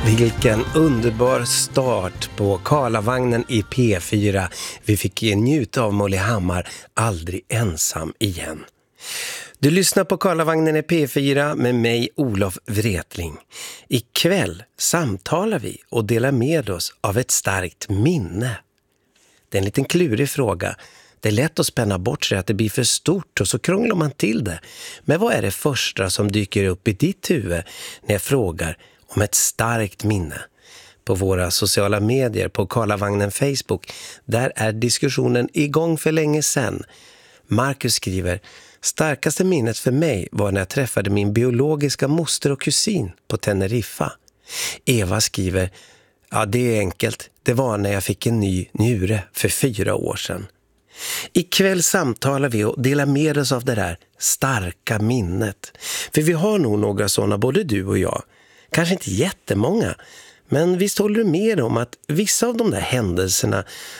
Vilken underbar start på Karlavagnen i P4. Vi fick njuta av Molly Hammar, Aldrig ensam igen. Du lyssnar på Karlavagnen i P4 med mig, Olof Wretling. Ikväll samtalar vi och delar med oss av ett starkt minne. Det är en liten klurig fråga. Det är lätt att spänna bort sig att det blir för stort och så krånglar man till det. Men vad är det första som dyker upp i ditt huvud när jag frågar om ett starkt minne? På våra sociala medier, på Karlavagnen Facebook, där är diskussionen igång för länge sedan. Marcus skriver: starkaste minnet för mig var när jag träffade min biologiska moster och kusin på Teneriffa. Eva skriver: ja, det är enkelt. Det var när jag fick en ny njure för 4 år sedan. Ikväll samtalar vi och delar med oss av det där starka minnet. För vi har nog några sådana, både du och jag. Kanske inte jättemånga, men visst håller du med om att vissa av de där händelserna